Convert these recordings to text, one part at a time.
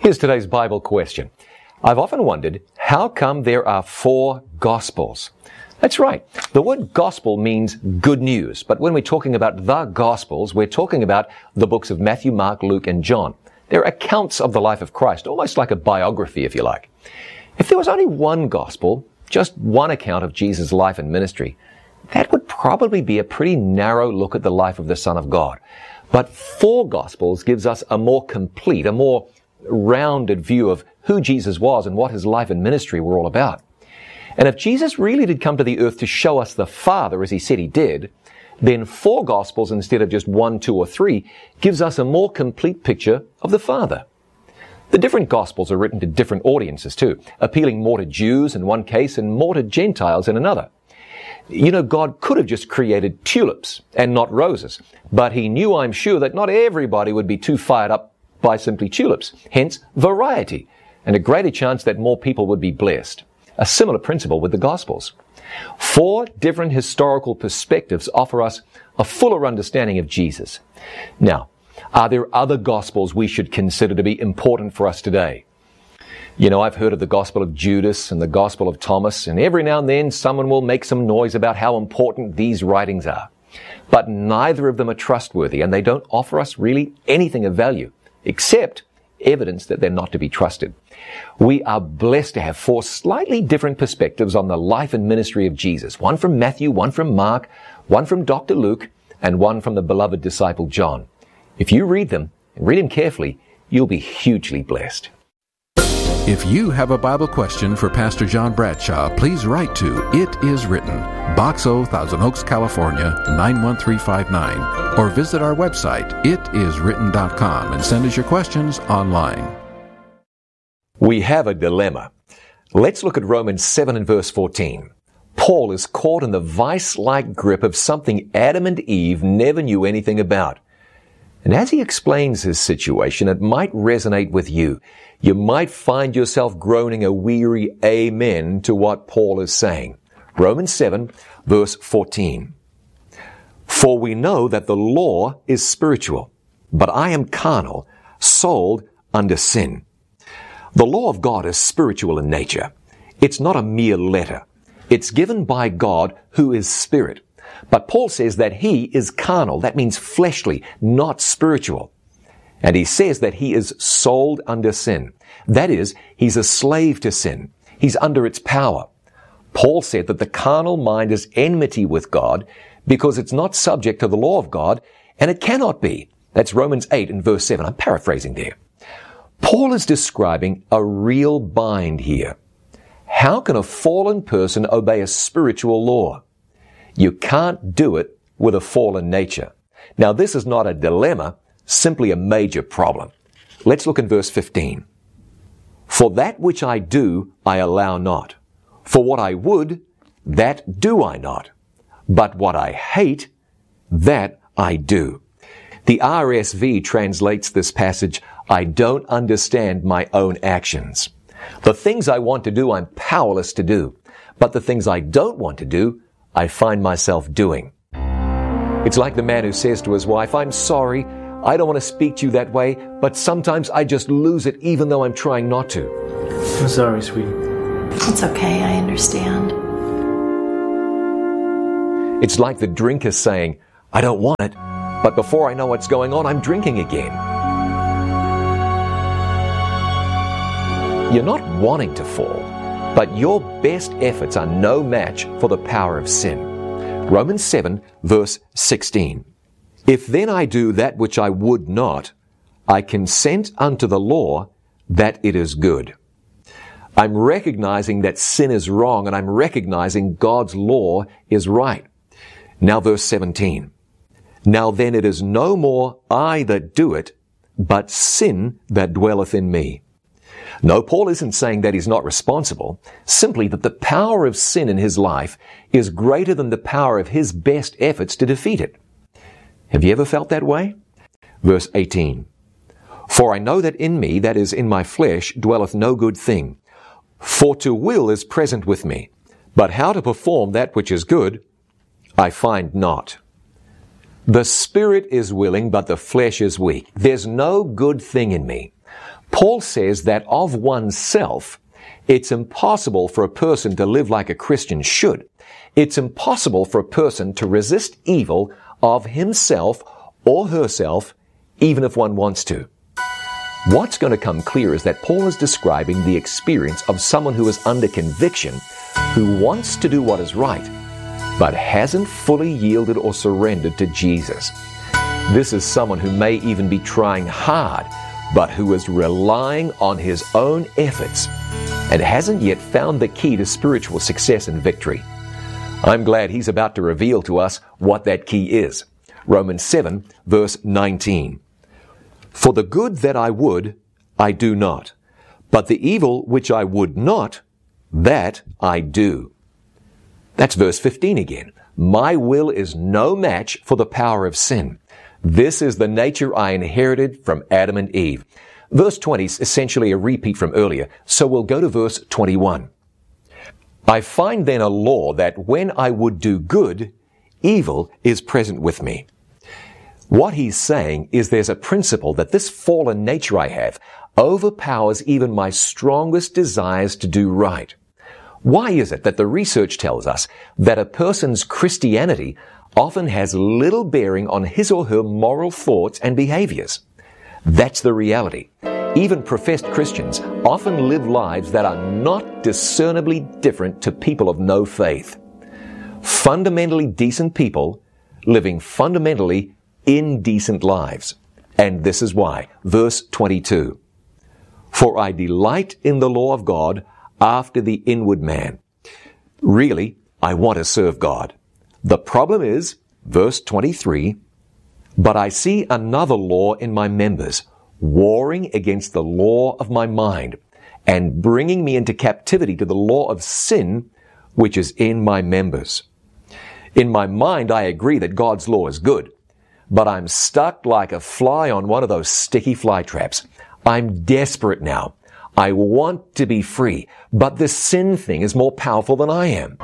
Here's today's Bible question. I've often wondered, how come there are 4 Gospels? That's right. The word gospel means good news. But when we're talking about the Gospels, we're talking about the books of Matthew, Mark, Luke, and John. They're accounts of the life of Christ, almost like a biography, if you like. If there was only one Gospel, just one account of Jesus' life and ministry, that would probably be a pretty narrow look at the life of the Son of God. But 4 Gospels gives us a more complete, a more rounded view of who Jesus was and what his life and ministry were all about. And if Jesus really did come to the earth to show us the Father, as he said he did, then 4 Gospels instead of just 1, 2, or 3 gives us a more complete picture of the Father. The different Gospels are written to different audiences too, appealing more to Jews in one case and more to Gentiles in another. You know, God could have just created tulips and not roses, but he knew, I'm sure, that not everybody would be too fired up by simply tulips. Hence, variety, and a greater chance that more people would be blessed. A similar principle with the Gospels. 4 different historical perspectives offer us a fuller understanding of Jesus. Now, are there other Gospels we should consider to be important for us today? You know, I've heard of the Gospel of Judas and the Gospel of Thomas, and every now and then someone will make some noise about how important these writings are. But neither of them are trustworthy, and they don't offer us really anything of value, except evidence that they're not to be trusted. We are blessed to have 4 slightly different perspectives on the life and ministry of Jesus. One from Matthew, one from Mark, one from Dr. Luke, and one from the beloved disciple John. If you read them, and read them carefully, you'll be hugely blessed. If you have a Bible question for Pastor John Bradshaw, please write to It Is Written, Box O, Thousand Oaks, California, 91359, or visit our website, itiswritten.com, and send us your questions online. We have a dilemma. Let's look at Romans 7 and verse 14. Paul is caught in the vice-like grip of something Adam and Eve never knew anything about. And as he explains his situation, it might resonate with you. You might find yourself groaning a weary amen to what Paul is saying. Romans 7, verse 14. For we know that the law is spiritual, but I am carnal, sold under sin. The law of God is spiritual in nature. It's not a mere letter. It's given by God, who is spirit. But Paul says that he is carnal. That means fleshly, not spiritual. And he says that he is sold under sin. That is, he's a slave to sin. He's under its power. Paul said that the carnal mind is enmity with God because it's not subject to the law of God, and it cannot be. That's Romans 8 and verse 7. I'm paraphrasing there. Paul is describing a real bind here. How can a fallen person obey a spiritual law? You can't do it with a fallen nature. Now, this is not a dilemma, simply a major problem. Let's look in verse 15. For that which I do, I allow not. For what I would, that do I not. But what I hate, that I do. The RSV translates this passage, I don't understand my own actions. The things I want to do, I'm powerless to do. But the things I don't want to do, I find myself doing. It's like the man who says to his wife, I'm sorry, I don't want to speak to you that way, but sometimes I just lose it even though I'm trying not to. I'm sorry, sweetie. It's okay, I understand. It's like the drinker saying, I don't want it, but before I know what's going on, I'm drinking again. You're not wanting to fall, but your best efforts are no match for the power of sin. Romans 7, verse 16. If then I do that which I would not, I consent unto the law that it is good. I'm recognizing that sin is wrong, and I'm recognizing God's law is right. Now verse 17. Now then it is no more I that do it, but sin that dwelleth in me. No, Paul isn't saying that he's not responsible, simply that the power of sin in his life is greater than the power of his best efforts to defeat it. Have you ever felt that way? Verse 18. For I know that in me, that is, in my flesh, dwelleth no good thing. For to will is present with me, but how to perform that which is good, I find not. The spirit is willing, but the flesh is weak. There's no good thing in me. Paul says that of oneself, it's impossible for a person to live like a Christian should. It's impossible for a person to resist evil of himself or herself, even if one wants to. What's going to come clear is that Paul is describing the experience of someone who is under conviction, who wants to do what is right, but hasn't fully yielded or surrendered to Jesus. This is someone who may even be trying hard, but who is relying on his own efforts and hasn't yet found the key to spiritual success and victory. I'm glad he's about to reveal to us what that key is. Romans 7, verse 19. For the good that I would, I do not, but the evil which I would not, that I do. That's verse 15 again. My will is no match for the power of sin. This is the nature I inherited from Adam and Eve. Verse 20 is essentially a repeat from earlier, so we'll go to verse 21. I find then a law that when I would do good, evil is present with me. What he's saying is there's a principle that this fallen nature I have overpowers even my strongest desires to do right. Why is it that the research tells us that a person's Christianity often has little bearing on his or her moral thoughts and behaviors? That's the reality. Even professed Christians often live lives that are not discernibly different to people of no faith. Fundamentally decent people living fundamentally indecent lives. And this is why. Verse 22. For I delight in the law of God after the inward man. Really, I want to serve God. The problem is, verse 23, but I see another law in my members, warring against the law of my mind, and bringing me into captivity to the law of sin, which is in my members. In my mind, I agree that God's law is good, but I'm stuck like a fly on one of those sticky fly traps. I'm desperate now. I want to be free, but the sin thing is more powerful than I am.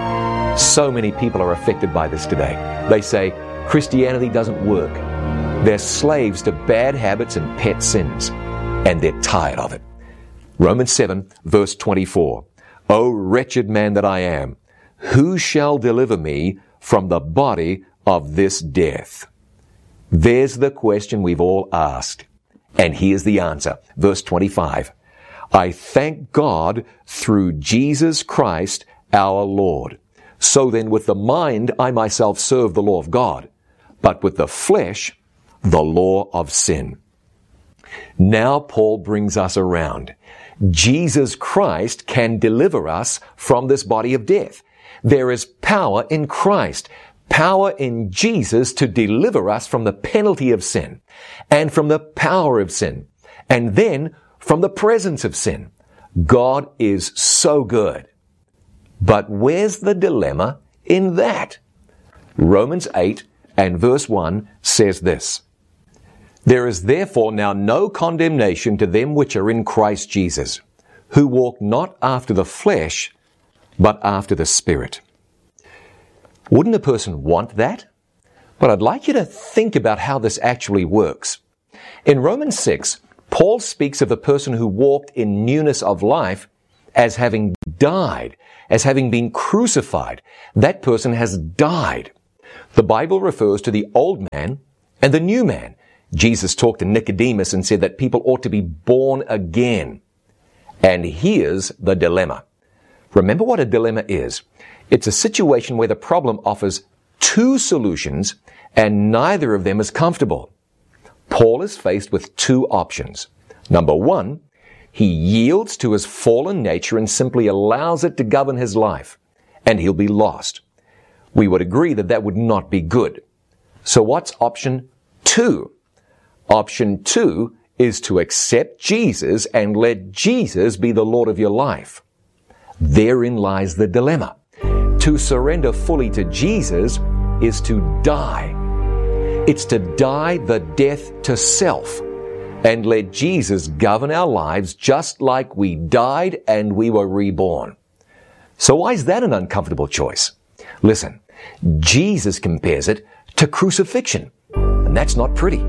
So many people are affected by this today. They say, Christianity doesn't work. They're slaves to bad habits and pet sins, and they're tired of it. Romans 7, verse 24. O wretched man that I am, who shall deliver me from the body of this death? There's the question we've all asked. And here's the answer. Verse 25. I thank God through Jesus Christ our Lord. So then with the mind I myself serve the law of God, but with the flesh the law of sin. Now Paul brings us around. Jesus Christ can deliver us from this body of death. There is power in Christ, power in Jesus to deliver us from the penalty of sin and from the power of sin and then from the presence of sin. God is so good. But where's the dilemma in that? Romans 8 and verse 1 says this. There is therefore now no condemnation to them which are in Christ Jesus, who walk not after the flesh, but after the Spirit. Wouldn't a person want that? But I'd like you to think about how this actually works. In Romans 6, Paul speaks of the person who walked in newness of life as having died, as having been crucified. That person has died. The Bible refers to the old man and the new man. Jesus talked to Nicodemus and said that people ought to be born again. And here's the dilemma. Remember what a dilemma is. It's a situation where the problem offers two solutions and neither of them is comfortable. Paul is faced with two options. Number one, he yields to his fallen nature and simply allows it to govern his life, and he'll be lost. We would agree that that would not be good. So what's option two? Option two is to accept Jesus and let Jesus be the Lord of your life. Therein lies the dilemma. To surrender fully to Jesus is to die. It's to die the death to self and let Jesus govern our lives just like we died and we were reborn. So why is that an uncomfortable choice? Listen, Jesus compares it to crucifixion, and that's not pretty.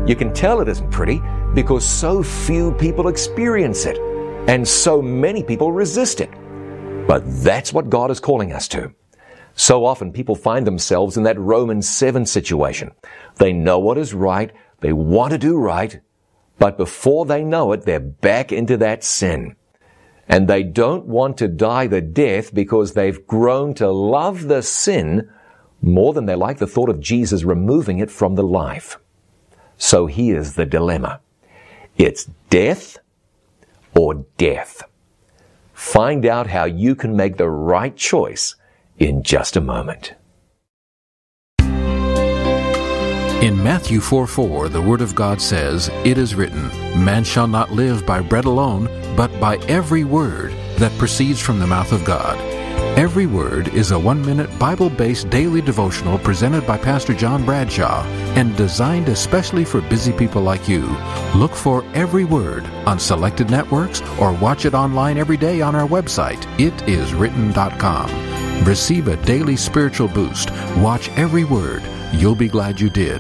You can tell it isn't pretty because so few people experience it and so many people resist it. But that's what God is calling us to. So often people find themselves in that Romans 7 situation. They know what is right, they want to do right, but before they know it, they're back into that sin. And they don't want to die the death because they've grown to love the sin more than they like the thought of Jesus removing it from the life. So here's the dilemma. It's death or death. Find out how you can make the right choice in just a moment. In Matthew 4:4, the Word of God says, "It is written, man shall not live by bread alone, but by every word that proceeds from the mouth of God." Every Word is a 1-minute Bible-based daily devotional presented by Pastor John Bradshaw and designed especially for busy people like you. Look for Every Word on selected networks or watch it online every day on our website, itiswritten.com. Receive a daily spiritual boost. Watch Every Word. You'll be glad you did.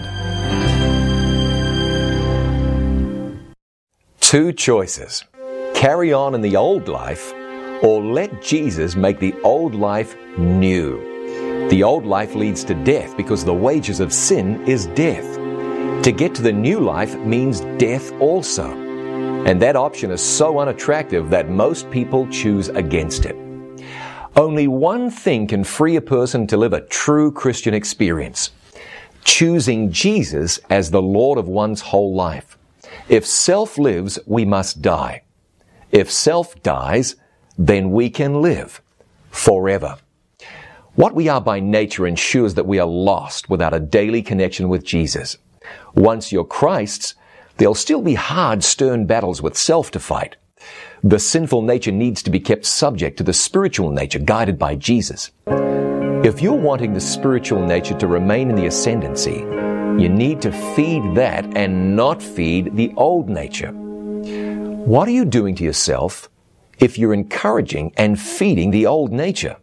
Two choices. Carry on in the old life or let Jesus make the old life new. The old life leads to death because the wages of sin is death. To get to the new life means death also. And that option is so unattractive that most people choose against it. Only one thing can free a person to live a true Christian experience: choosing Jesus as the Lord of one's whole life. If self lives, we must die. If self dies, then we can live forever. What we are by nature ensures that we are lost without a daily connection with Jesus. Once you're Christ's, there'll still be hard, stern battles with self to fight. The sinful nature needs to be kept subject to the spiritual nature guided by Jesus. If you're wanting the spiritual nature to remain in the ascendancy, you need to feed that and not feed the old nature. What are you doing to yourself if you're encouraging and feeding the old nature?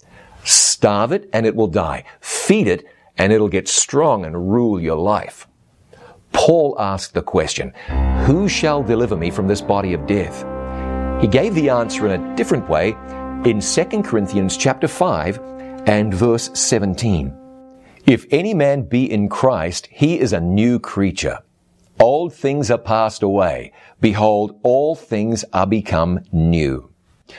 Starve it and it will die. Feed it and it'll get strong and rule your life. Paul asked the question, "Who shall deliver me from this body of death?" He gave the answer in a different way in 2 Corinthians chapter 5 and verse 17. "If any man be in Christ, he is a new creature. Old things are passed away. Behold, all things are become new."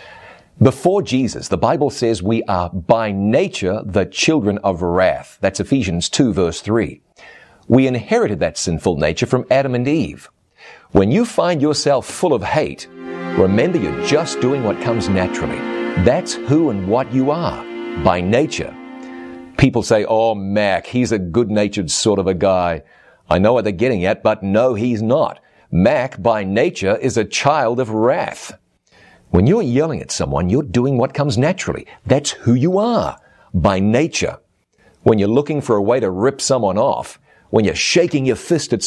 Before Jesus, the Bible says we are by nature the children of wrath. That's Ephesians 2 verse 3. We inherited that sinful nature from Adam and Eve. When you find yourself full of hate, remember you're just doing what comes naturally. That's who and what you are, by nature. People say, "Oh, Mac, he's a good-natured sort of a guy." I know what they're getting at, but no, he's not. Mac, by nature, is a child of wrath. When you're yelling at someone, you're doing what comes naturally. That's who you are, by nature. When you're looking for a way to rip someone off, when you're shaking your fist at